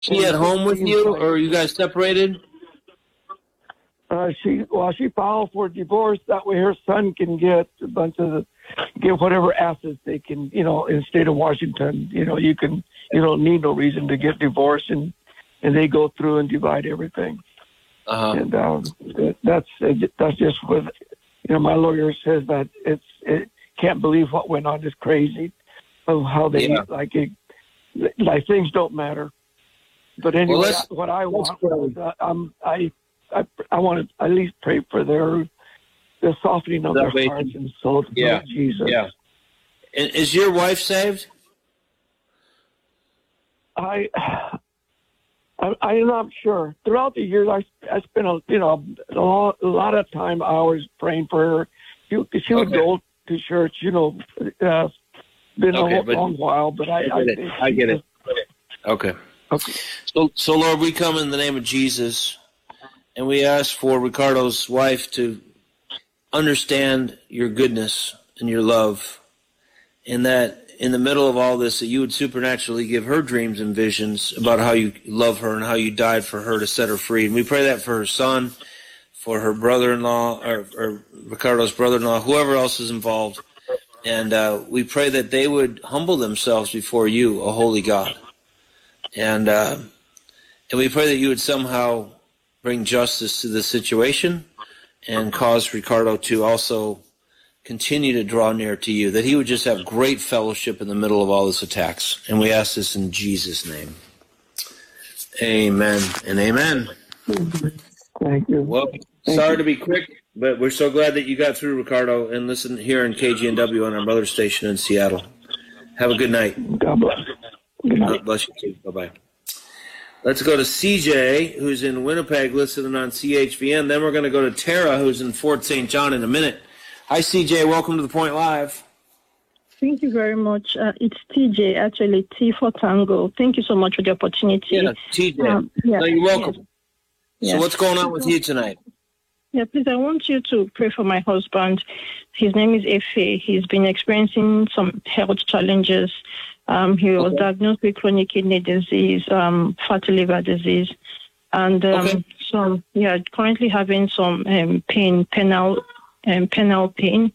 She at home with you, or are you guys separated? She filed for divorce. That way, her son can get whatever assets they can. In the state of Washington, you don't need no reason to get divorced, and they go through and divide everything. And that's just what my lawyer says that it can't believe what went on. It's crazy of how they like things don't matter. But anyway, what I want is I want to at least pray for the softening of their hearts and souls. Jesus. Yeah. And is your wife saved? I'm not sure. Throughout the years, I spent a lot of time, hours praying for her. She would go to church. Been a long while, but I get it. Okay. So Lord, we come in the name of Jesus, and we ask for Ricardo's wife to understand your goodness and your love, and that in the middle of all this, that you would supernaturally give her dreams and visions about how you love her and how you died for her to set her free. And we pray that for her son, for her brother-in-law, or Ricardo's brother-in-law, whoever else is involved. And we pray that they would humble themselves before you, a holy God. And we pray that you would somehow bring justice to the situation and cause Ricardo to also continue to draw near to you, that he would just have great fellowship in the middle of all this attacks. And we ask this in Jesus' name. Amen and amen. Thank you. Well, sorry to be quick, but we're so glad that you got through, Ricardo, and listen here in KGNW on our mother station in Seattle. Have a good night. God bless. Good night. God bless you too. Bye-bye. Let's go to CJ, who's in Winnipeg, listening on CHVN. Then we're going to go to Tara, who's in Fort St. John, in a minute. Hi, CJ. Welcome to The Point Live. Thank you very much. It's TJ, actually, T for Tango. Thank you so much for the opportunity. Yeah, TJ. No, you're welcome. So what's going on with you tonight? Yeah, please, I want you to pray for my husband. His name is Efe. He's been experiencing some health challenges. He was diagnosed with chronic kidney disease, fatty liver disease, and currently having some penile pain.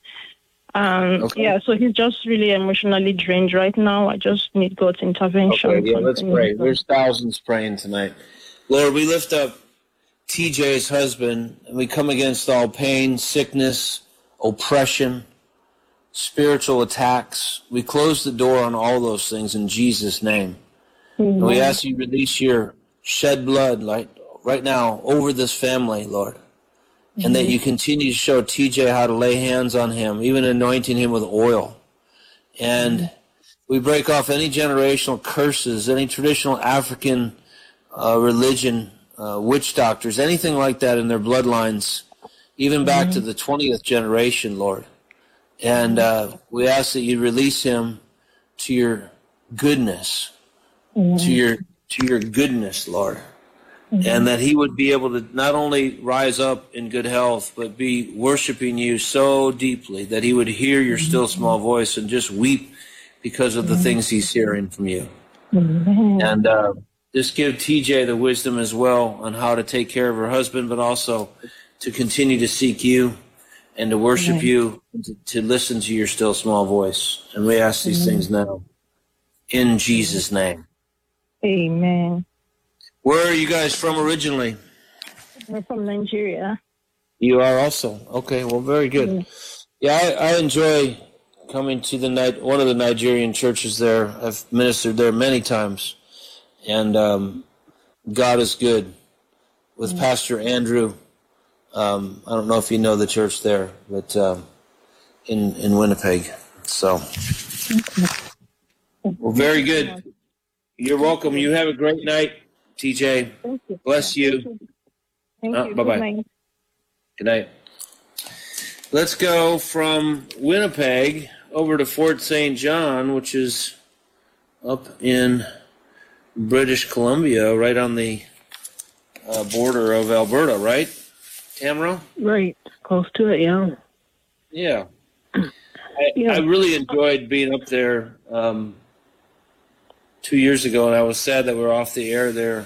So he's just really emotionally drained right now. I just need God's intervention. Okay, let's pray. There's thousands praying tonight. Lord, we lift up TJ's husband, and we come against all pain, sickness, oppression, spiritual attacks. We close the door on all those things in Jesus' name. And we ask you to release your shed blood right now over this family, Lord. And that you continue to show TJ how to lay hands on him, even anointing him with oil. And we break off any generational curses, any traditional African religion, witch doctors, anything like that in their bloodlines, even back to the 20th generation, Lord. And we ask that you release him to your goodness, to your goodness, Lord. And that he would be able to not only rise up in good health, but be worshiping you so deeply that he would hear your still small voice and just weep because of the things he's hearing from you. And just give TJ the wisdom as well on how to take care of her husband, but also to continue to seek you and to worship you, and to listen to your still small voice. And we ask these things now in Jesus' name. Amen. Where are you guys from originally? We're from Nigeria. You are also? Okay, well, very good. Yeah, I enjoy coming to one of the Nigerian churches there. I've ministered there many times. And God is good. With Pastor Andrew, I don't know if you know the church there, but in Winnipeg. So, well, very good. You're welcome. You have a great night, TJ. Thank you. Bless you. Thank you. Bye-bye. Good night. Let's go from Winnipeg over to Fort St. John, which is up in British Columbia, right on the border of Alberta, right, Tamara? Right, close to it, yeah. Yeah. I really enjoyed being up there 2 years ago, and I was sad that we were off the air there